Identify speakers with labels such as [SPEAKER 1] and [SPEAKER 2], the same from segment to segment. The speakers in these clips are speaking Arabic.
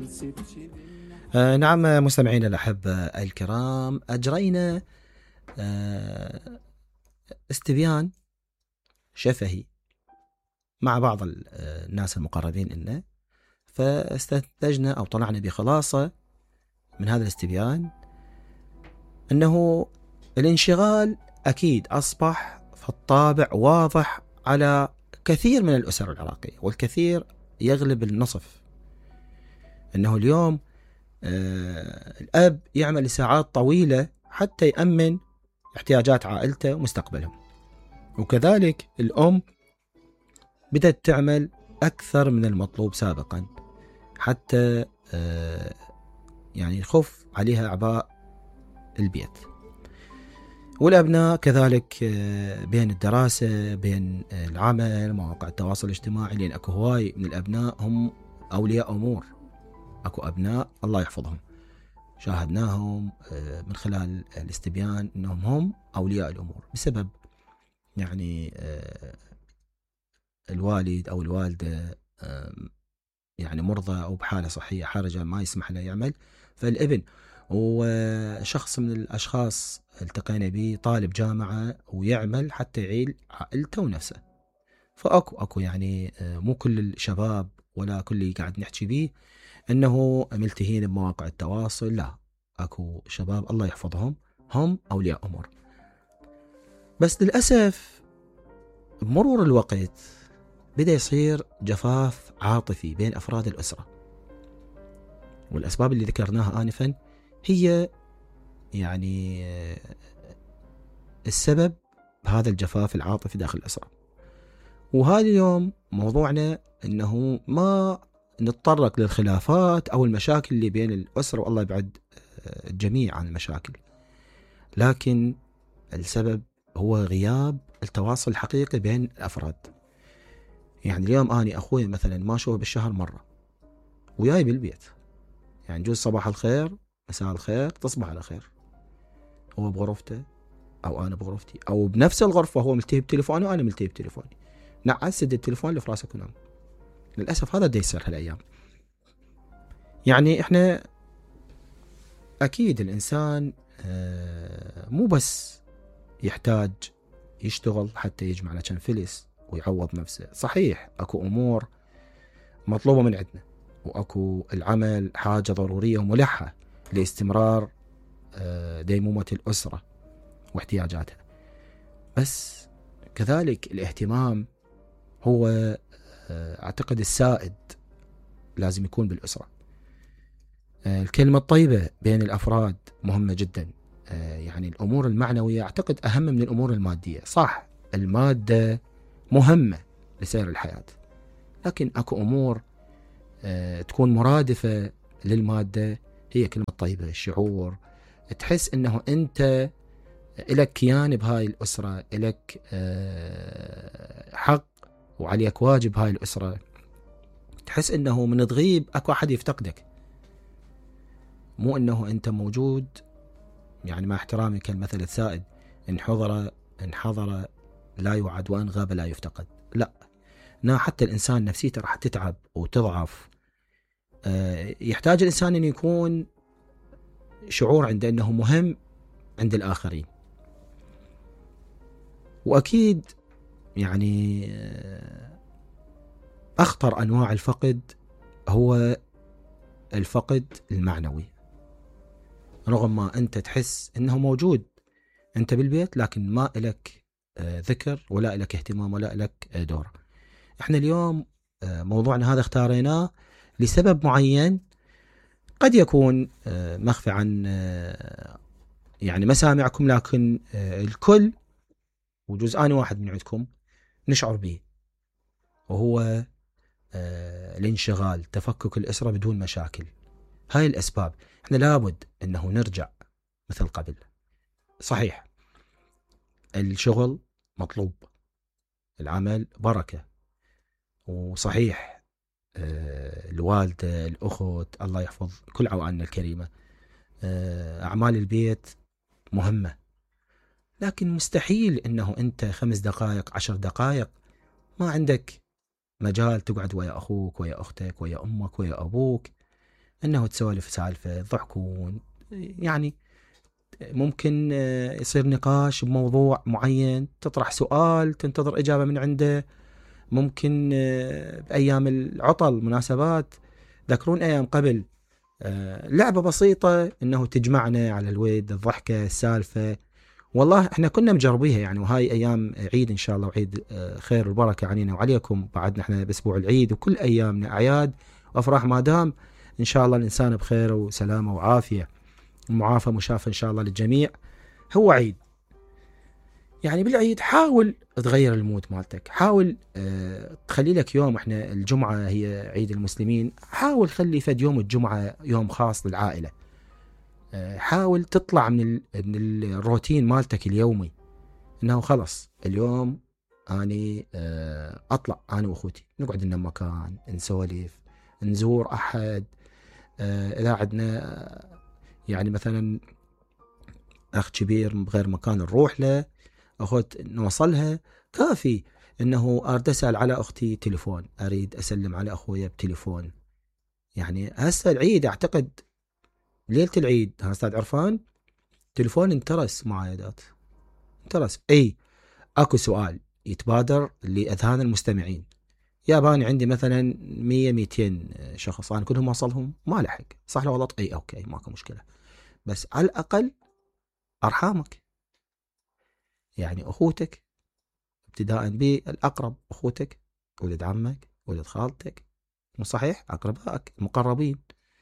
[SPEAKER 1] نعم مستمعينا الأحبة الكرام، أجرينا استبيان شفهي مع بعض الناس المقربين لنا، فاستنتجنا أو طلعنا بخلاصة من هذا الاستبيان أنه الانشغال أكيد أصبح في الطابع واضح على كثير من الأسر العراقية، والكثير يغلب النصف. أنه اليوم الأب يعمل لساعات طويلة حتى يأمن احتياجات عائلته ومستقبلهم، وكذلك الأم بدأت تعمل أكثر من المطلوب سابقا حتى يعني يخف عليها أعباء البيت. والأبناء كذلك بين الدراسة بين العمل مواقع التواصل الاجتماعي، لأن أكو هواي من الأبناء هم أولياء أمور. أكو أبناء الله يحفظهم شاهدناهم من خلال الاستبيان أنهم هم أولياء الأمور بسبب يعني الوالد أو الوالدة يعني مرضى أو بحالة صحية حرجة ما يسمح له يعمل، فالابن. وشخص من الأشخاص التقينا به طالب جامعة ويعمل حتى يعيل عائلته ونفسه. فأكو يعني مو كل الشباب ولا كل اللي قاعد نحكي به أنه ملتهين بمواقع التواصل، لا، أكو شباب الله يحفظهم هم أولياء أمور. بس للأسف بمرور الوقت بدأ يصير جفاف عاطفي بين أفراد الأسرة، والأسباب اللي ذكرناها آنفا هي يعني السبب بهذا الجفاف العاطفي داخل الأسرة. وهذا اليوم موضوعنا أنه ما نتطرق للخلافات أو المشاكل اللي بين الأسرة، والله يبعد الجميع عن المشاكل، لكن السبب هو غياب التواصل الحقيقي بين الأفراد. يعني اليوم أنا أخوي مثلا ما أشوفه بالشهر مرة وياي بالبيت، يعني جوز صباح الخير مساء الخير تصبح على خير، هو بغرفته أو أنا بغرفتي أو بنفس الغرفة، هو ملتهي بتليفونه وأنا ملتهي بتليفوني، نعم سد التليفون اللي في راسك ونام. للأسف هذا دا يصير هالأيام. يعني إحنا أكيد الإنسان مو بس يحتاج يشتغل حتى يجمع له كم فلس ويعوض نفسه، صحيح أكو أمور مطلوبة من عندنا، وأكو العمل حاجة ضرورية وملحة لاستمرار ديمومة الأسرة واحتياجاتها، بس كذلك الاهتمام هو أعتقد السائد لازم يكون بالأسرة. الكلمة الطيبة بين الأفراد مهمة جدا. يعني الأمور المعنوية أعتقد أهم من الأمور المادية. صح المادة مهمة لسير الحياة، لكن أكو أمور تكون مرادفة للمادة، هي كلمة طيبة، الشعور، تحس أنه أنت إلك كيان بهاي الأسرة، إلك حق وعليك واجب هاي الأسرة، تحس أنه من تغيب أكو أحد يفتقدك، مو أنه أنت موجود. يعني مع احترامي كالمثل السائد إن حضر لا يوعد وإن غاب لا يفتقد. لا، حتى الإنسان نفسيته راح تتعب وتضعف. يحتاج الإنسان أن يكون شعور عنده أنه مهم عند الآخرين. وأكيد يعني أخطر أنواع الفقد هو الفقد المعنوي. رغم ما أنت تحس أنه موجود أنت بالبيت، لكن ما إلك ذكر ولا إلك اهتمام ولا إلك دور. إحنا اليوم موضوعنا هذا اختاريناه لسبب معين قد يكون مخفي عن يعني مسامعكم، لكن الكل وجزءان واحد من عندكم نشعر به، وهو الانشغال، تفكك الأسرة بدون مشاكل. هاي الأسباب احنا لابد أنه نرجع مثل قبل. صحيح الشغل مطلوب، العمل بركة، وصحيح الوالدة الأخت الله يحفظ كل عوائلنا الكريمة، أعمال البيت مهمة، لكن مستحيل أنه أنت 5 دقائق 10 دقائق ما عندك مجال تقعد ويا أخوك ويا أختك ويا أمك ويا أبوك انه تسولف سالفة تضحكون، يعني ممكن يصير نقاش بموضوع معين، تطرح سؤال تنتظر إجابة من عنده. ممكن بأيام العطل مناسبات، ذكرون أيام قبل لعبة بسيطة إنه تجمعنا على الود، الضحكة، السالفة. والله إحنا كنا مجربيها يعني، وهاي أيام عيد إن شاء الله، وعيد خير والبركة علينا وعليكم. بعدنا إحنا بأسبوع العيد، وكل أيامنا أعياد وأفراح، ما دام إن شاء الله الإنسان بخير وسلامة وعافية، معافى مشافى إن شاء الله للجميع. هو عيد، يعني بالعيد حاول تغير المود مالتك، حاول تخلي لك يوم. احنا الجمعة هي عيد المسلمين، حاول خلي فد يوم الجمعة يوم خاص للعائلة. حاول تطلع من الروتين مالتك اليومي، انه خلص اليوم اني اطلع انا واخوتي نقعد لنا مكان نسولف، نزور احد. اذا عندنا يعني مثلا اخ كبير بغير مكان نروح له، اخوت نوصلها، كافي انه اريد اسال على اختي تليفون، اريد اسلم على اخويا بتليفون. يعني هسه العيد اعتقد ليله العيد ها استاذ عرفان، تليفون انترس معايدات، انترس. اي اكو سؤال يتبادر لاذهان المستمعين، ياباني عندي مثلا 100 200 شخص، انا كلهم اوصلهم ما لحق، صح لو غلط؟ اي اوكي ماكو مشكله، بس على الاقل ارحامك، يعني اخوتك، ابتداء بالاقرب، اخوتك، ولد عمك، ولد خالتك، مو صحيح؟ اقربائك المقربين.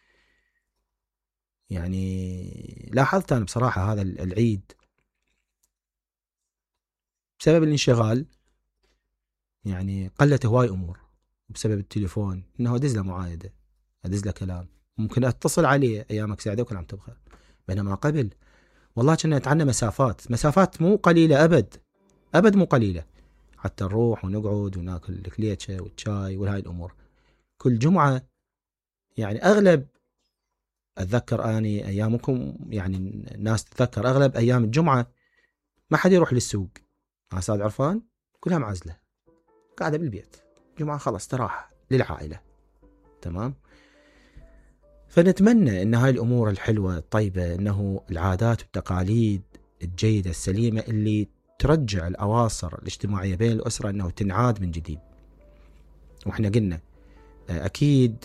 [SPEAKER 1] يعني لاحظت انا بصراحه هذا العيد بسبب الانشغال، يعني قلت هواي امور بسبب التليفون، انه ادز له معايده، ادز له كلام، ممكن اتصل عليه ايامك سعيده وكل عام وانت بخير. بينما قبل والله كنا نتعنى مسافات مو قليله، ابد مو قليله، حتى نروح ونقعد وناكل الكليتشه والشاي وهاي الامور كل جمعه. يعني اغلب، اتذكر اني ايامكم، يعني الناس تتذكر اغلب ايام الجمعه ما حد يروح للسوق، استاذ عرفان كلها معزله قاعده بالبيت، جمعه خلاص استراحه للعائله، تمام. فنتمنى ان هاي الامور الحلوه الطيبه، انه العادات والتقاليد الجيده السليمه اللي ترجع الاواصر الاجتماعيه بين الاسره انه تنعاد من جديد. واحنا قلنا اكيد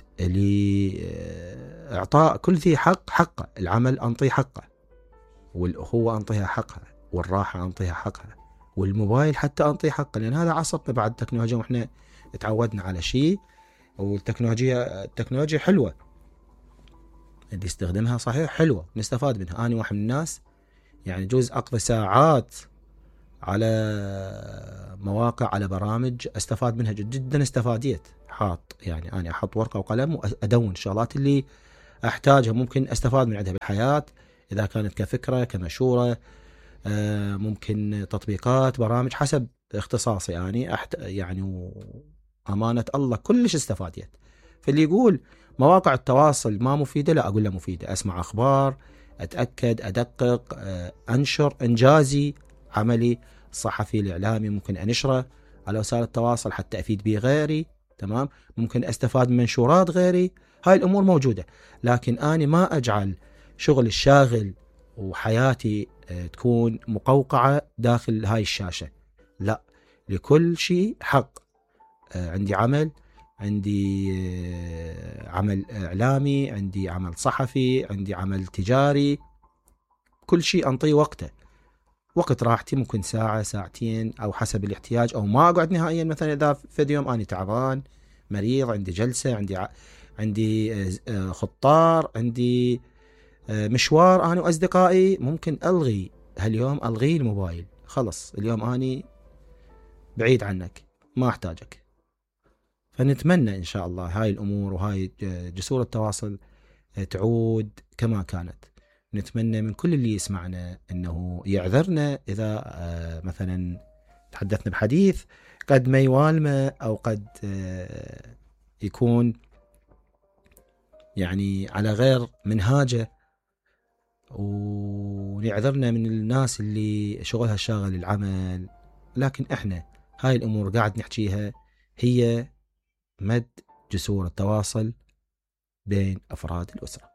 [SPEAKER 1] لاعطاء كل ذي حق حقه، العمل انطيه حقه، والاخوه انطيها حقها، والراحه انطيها حقها، والموبايل حتى انطيه حقه، لان هذا عصرنا بعد التكنولوجيا، واحنا تعودنا على شيء. التكنولوجيا حلوه، اللي يستخدمها صحيح حلوه، نستفاد منها. انا واحد من الناس يعني جوز اقضي ساعات على مواقع، على برامج استفاد منها جدا استفاديت، حاط يعني انا احط ورقه وقلم وادون الشغلات اللي احتاجها، ممكن استفاد من عندها بالحياه، اذا كانت كفكره كمشوره، ممكن تطبيقات برامج حسب اختصاصي يعني يعني وامانه الله كلش استفاديت. فاللي يقول مواقع التواصل ما مفيده، لا اقول له مفيده، اسمع اخبار، اتاكد، ادقق، انشر انجازي عملي الصحفي الاعلامي ممكن انشره على وسائل التواصل حتى افيد به غيري، تمام. ممكن استفاد من منشورات غيري، هاي الامور موجوده. لكن اني ما اجعل شغل الشاغل وحياتي تكون مقوقعه داخل هاي الشاشه، لا، لكل شيء حق. عندي عمل، عندي عمل إعلامي، عندي عمل صحفي، عندي عمل تجاري، كل شيء أنطيه وقته. وقت راحتي ممكن ساعة ساعتين أو حسب الاحتياج، أو ما أقعد نهائيا. مثلا إذا في يوم أنا تعبان مريض، عندي جلسة، عندي خطار، عندي مشوار أنا وأصدقائي، ممكن ألغي هاليوم، ألغي الموبايل، خلص اليوم أنا بعيد عنك، ما أحتاجك. فنتمنى إن شاء الله هاي الأمور وهاي جسور التواصل تعود كما كانت. نتمنى من كل اللي يسمعنا أنه يعذرنا إذا مثلا تحدثنا بحديث قد ما يوالمه، أو قد يكون يعني على غير منهاجه، ونعذرنا من الناس اللي شغلها شاغل العمل. لكن احنا هاي الأمور قاعد نحكيها هي مد جسور التواصل بين أفراد الأسرة.